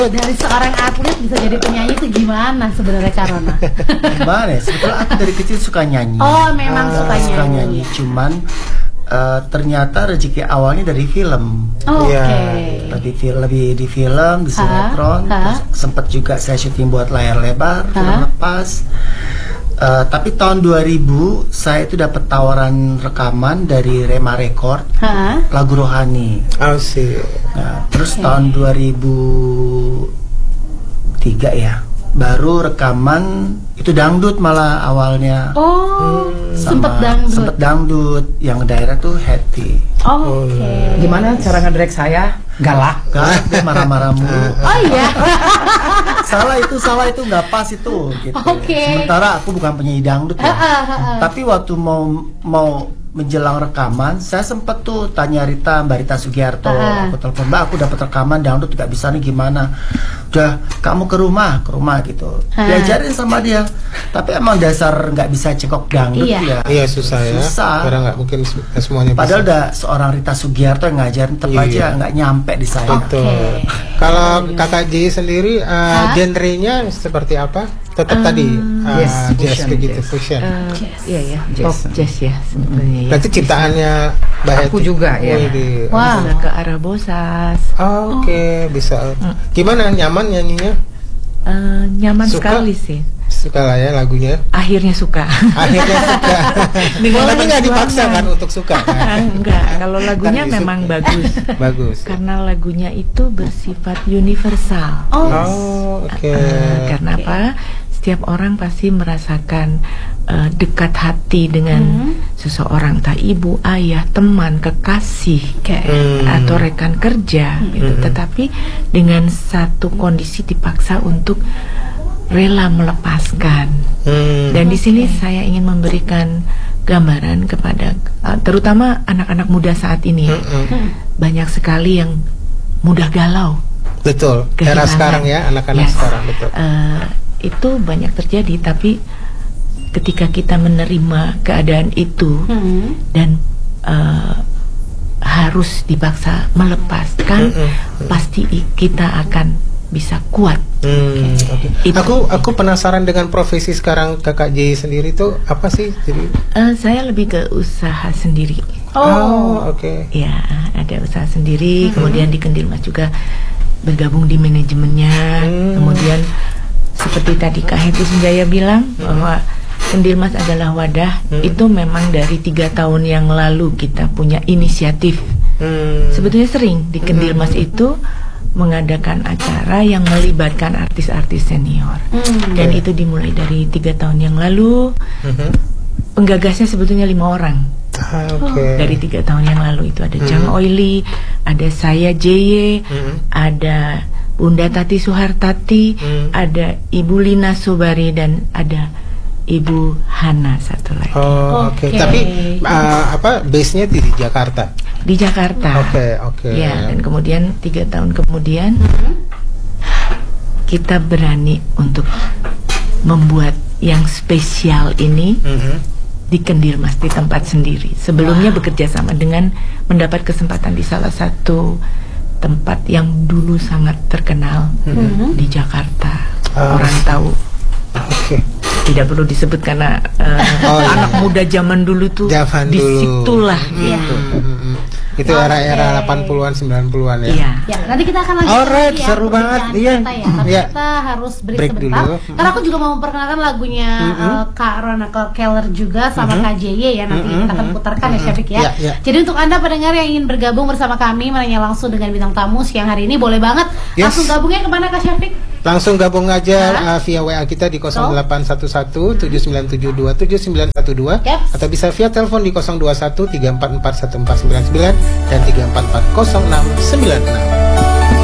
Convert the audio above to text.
Dari seorang atlet bisa jadi penyanyi itu gimana sebenarnya Karona? Gimana ya? Sebetulnya aku dari kecil suka nyanyi. Oh, memang suka nyanyi. Cuman ternyata rezeki awalnya dari film. Oke. Lebih di film, di sinetron. Terus sempat juga saya syuting buat layar lebar, film lepas. Tapi tahun 2000 saya itu dapat tawaran rekaman dari Rema Record, lagu Rohani. Nah, terus tahun 2003 ya, baru rekaman itu dangdut malah awalnya. Sempet dangdut, yang daerah tuh Hetty. Gimana cara ngedirect saya? Galak. Dia marah-marah mulu. Oh iya. salah itu nggak pas itu gitu. Sementara aku bukan penyanyi dangdut ya. Tapi waktu mau menjelang rekaman, saya sempet tuh tanya Mbak Rita Sugiarto. Aku telepon, Mbak, aku dapat rekaman dangdut nggak bisa nih, gimana? Udah, kamu ke rumah gitu. Diajarin sama dia. Tapi emang dasar nggak bisa cekok dangdut ya. Iya, susah ya. Karena nggak mungkin semuanya padahal bisa. udah seorang Rita Sugiarto yang ngajarin, tetap aja nggak nyampe di saya. Kalau Kakak J sendiri genrenya seperti apa? Tetap tadi jazz begitu, fusion. Iya, pop jazz ya sebenarnya. Berarti ciptaannya Mbak Hetty. Aku juga ya. Sudah ke arah Bosas. Oke, bisa. Gimana, nyaman nyanyinya? Nyaman Suka? sekali sih. Suka lah ya lagunya. Akhirnya suka. Akhirnya suka. Tapi nggak dipaksa kan untuk suka kan? Enggak, kalau lagunya memang bagus. Bagus. Karena lagunya itu bersifat universal. Karena apa? Setiap orang pasti merasakan dekat hati dengan seseorang, entah ibu, ayah, teman, kekasih, atau rekan kerja, gitu. Tetapi dengan satu kondisi dipaksa untuk rela melepaskan. Dan di sini saya ingin memberikan gambaran kepada terutama anak-anak muda saat ini. Banyak sekali yang mudah galau. Betul. Era sekarang ya, anak-anak sekarang, betul. Itu banyak terjadi, tapi ketika kita menerima keadaan itu dan harus dipaksa melepaskan, pasti kita akan bisa kuat. Aku penasaran dengan profesi sekarang Kakak J sendiri tuh apa sih? Jadi saya lebih ke usaha sendiri. Ya, ada usaha sendiri. Kemudian di Kendilmas juga bergabung di manajemennya. Kemudian seperti tadi Kak Hetty Sunjaya bilang bahwa Kendilmas adalah wadah. Itu memang dari 3 tahun yang lalu kita punya inisiatif. Sebetulnya sering di Kendilmas itu mengadakan acara yang melibatkan artis-artis senior. Dan itu dimulai dari 3 tahun yang lalu. Penggagasnya sebetulnya 5 orang. Dari 3 tahun yang lalu itu ada Jang Oili, ada saya JY, ada Bunda Tati Suhartati, ada Ibu Lina Sobari, dan ada Ibu Hana satu lagi. Tapi base-nya di Jakarta. Di Jakarta. Ya, dan kemudian 3 tahun kemudian kita berani untuk membuat yang spesial ini di Kendilmas, di tempat sendiri. Sebelumnya bekerja sama dengan mendapat kesempatan di salah satu tempat yang dulu sangat terkenal di Jakarta. Orang tahu. Tidak perlu disebut karena anak muda zaman dulu tuh disitulah gitu. Itu era-era 80-an 90-an ya. Ya, nanti kita akan lanjut. Alright, seru banget. Tapi kita harus break sebentar. Dulu. Karena aku juga mau memperkenalkan lagunya Kak Rona Keller juga sama Kak JY ya, nanti kita akan putarkan ya Syafiq ya. Jadi untuk Anda pendengar yang ingin bergabung bersama kami menanya langsung dengan bintang tamu siang hari ini, boleh banget langsung gabungnya kemana Kak Syafiq? Langsung gabung aja via WA kita di 0811 7972 7912 atau bisa via telepon di 021 344 1499 dan 344 0696.